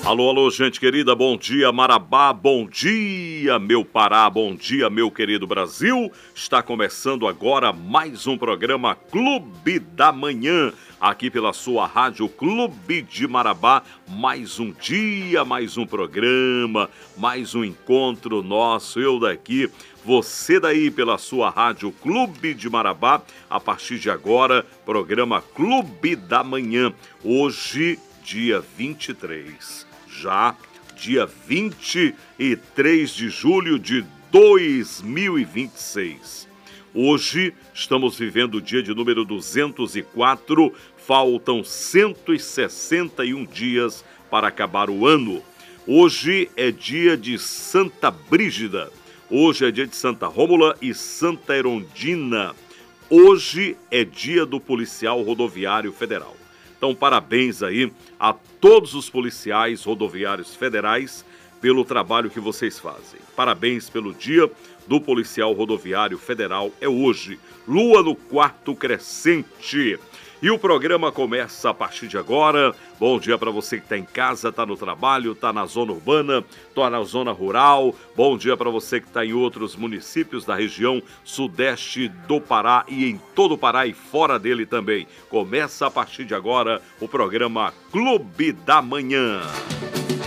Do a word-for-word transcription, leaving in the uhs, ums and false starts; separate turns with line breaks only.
Alô, alô, gente querida, bom dia Marabá, bom dia meu Pará, bom dia meu querido Brasil. Está começando agora mais um programa Clube da Manhã, aqui pela sua rádio Clube de Marabá. Mais um dia, mais um programa, mais um encontro nosso, eu daqui, você daí pela sua rádio Clube de Marabá. A partir de agora, programa Clube da Manhã, hoje dia vinte e três. Já dia vinte e três de julho de dois mil e vinte e seis. Hoje estamos vivendo o dia de número duzentos e quatro, faltam cento e sessenta e um dias para acabar o ano. Hoje é dia de Santa Brígida, hoje é dia de Santa Rômula e Santa Herondina. Hoje é dia do policial rodoviário federal. Então, parabéns aí a todos os policiais rodoviários federais pelo trabalho que vocês fazem. Parabéns pelo dia do policial rodoviário federal, é hoje, lua no quarto crescente. E o programa começa a partir de agora. Bom dia para você que está em casa, está no trabalho, está na zona urbana, está na zona rural. Bom dia para você que está em outros municípios da região sudeste do Pará e em todo o Pará e fora dele também. Começa a partir de agora o programa Clube da Manhã.